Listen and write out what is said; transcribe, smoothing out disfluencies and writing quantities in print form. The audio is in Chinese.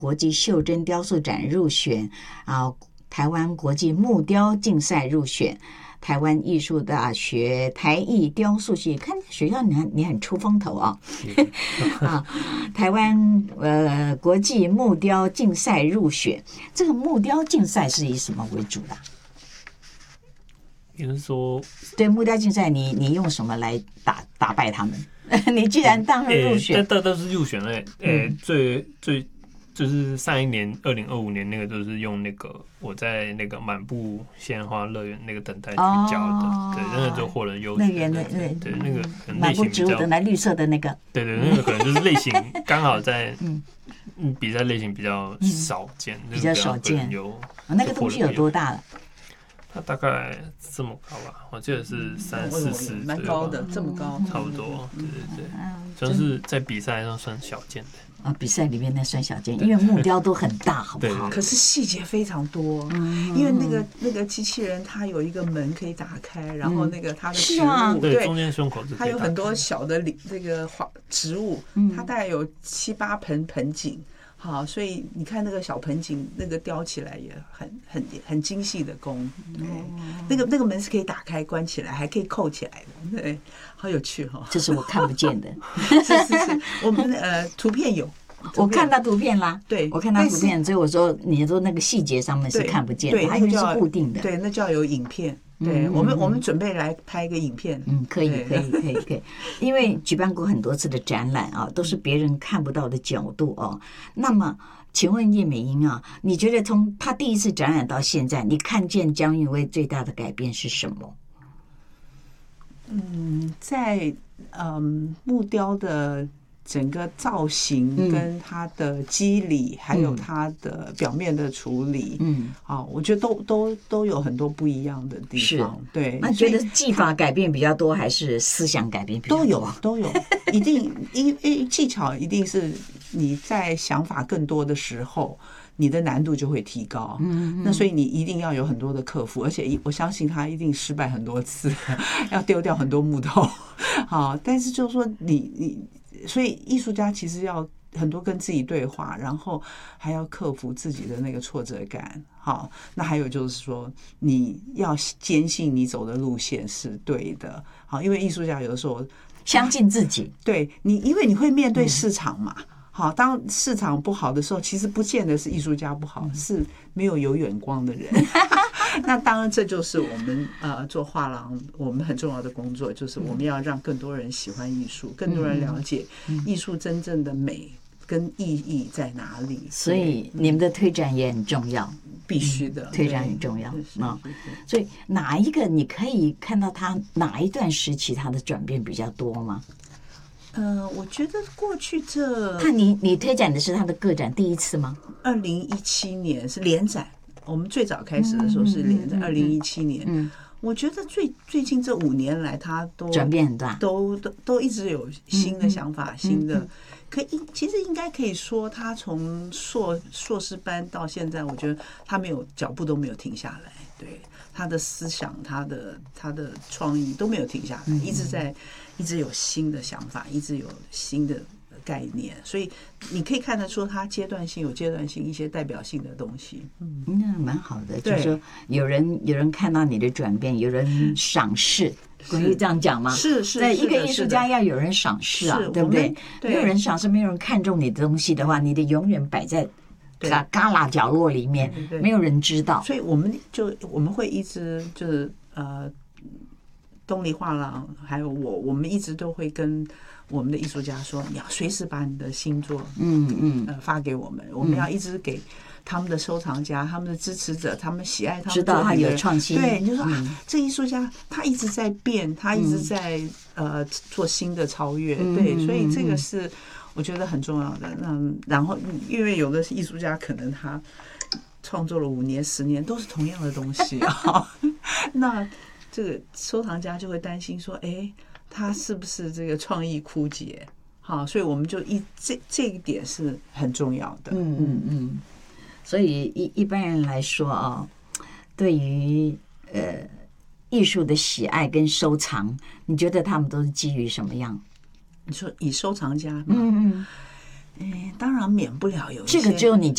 国际袖珍雕塑展入选啊，台湾国际木雕竞赛入选，台湾艺术大学台艺雕塑系，看学校你很出风头啊！啊，台湾国际木雕竞赛入选，这个木雕竞赛是以什么为主的？ 也就是说， 对木雕竞赛你用什么来打败他们？你既然当然入选， 但都是入选了。最就是上一年2025年那个，就是用那个我在那个满布鲜花乐园那个等待去教的，对，那个就获了优选。对，那个可能类型比较等待绿色的那个， 对，那个可能就是类型刚好在比赛类型比较少见， 比较少见。那个东西有多大了？ 它大概这么高吧，我记得是3-4， 蛮高的，这么高， 差不多。对，就是在比赛上算小件的。 比赛里面那算小件，因为木雕都很大，好不好？ 可是细节非常多，因为那个机器人它有一个门可以打开，然后那个它的植物， 对，中间胸口它有很多小的这个植物，它大概有7-8盆景。好，所以你看那个小盆景，那个雕起来也很精细的工。对，那个门是可以打开、关起来，还可以扣起来的。对，好有趣哈！ 这是我看不见的。 是，我们图片有， 我看到图片啦。 对， 我看到图片，所以我说你说那个细节上面是看不见的，它因为是固定的。 对，那就要有影片。对，我们准备来拍一个影片。 可以，因为举办过很多次的展览啊，都是别人看不到的角度哦。那么，请问叶美英啊，你觉得从他第一次展览到现在，你看见姜育威最大的改变是什么？ 在木雕的整个造型跟它的肌理，还有它的表面的处理，我觉得都有很多不一样的地方。对， 那觉得技法改变比较多，还是思想改变比较多？ 都有，一定技巧一定是你在想法更多的时候，你的难度就会提高。那所以你一定要有很多的克服，而且我相信他一定失败很多次，要丢掉很多木头。好，但是就是说所以艺术家其实要很多跟自己对话，然后还要克服自己的那个挫折感。好，那还有就是说你要坚信你走的路线是对的。好，因为艺术家有的时候相信自己， 对你，因为你会面对市场嘛。好，当市场不好的时候，其实不见得是艺术家不好，是没有远光的人。那当然，这就是我们做画廊我们很重要的工作，就是我们要让更多人喜欢艺术，更多人了解艺术真正的美跟意义在哪里。 所以你们的推展也很重要， 必须的， 推展很重要啊。所以哪一个你可以看到他哪一段时期他的转变比较多吗？ 我觉得过去你推展的是他的个展第一次吗 ？2017年是联展，我们最早开始的时候是联展，2017年。我觉得最近这5年来，他都转变很大， 都一直有新的想法，新的其实应该可以说，他从硕士班到现在，我觉得他脚步都没有停下来。对，他的思想，他的创意都没有停下来，一直有新的想法，一直有新的概念，所以你可以看得出他阶段性一些代表性的东西。 那蛮好的，就是说有人看到你的转变，有人赏识，可以这样讲吗？ 是， 在一个艺术家要有人赏识啊，对不对？没有人赏识，没有人看中你的东西的话，你的永远摆在旮旯角落里面，没有人知道。 所以我们会一直就是东篱画廊还有我们一直都会跟我们的艺术家说，你要随时把你的新作发给我们，我们要一直给他们的收藏家、他们的支持者、他们喜爱他们知道他有创新。 对，你就说这艺术家他一直在变，他一直在做新的超越。对，所以这个是我觉得很重要的。然后因为有的艺术家可能他创作了5年、10年都是同样的东西啊，那这个收藏家就会担心说，他是不是这个创意枯竭？好，所以我们就这一点是很重要的。 所以一般人来说啊，对于艺术的喜爱跟收藏，你觉得他们都是基于什么样？ 你说以收藏家吗？当然免不了有一些， 这个只有你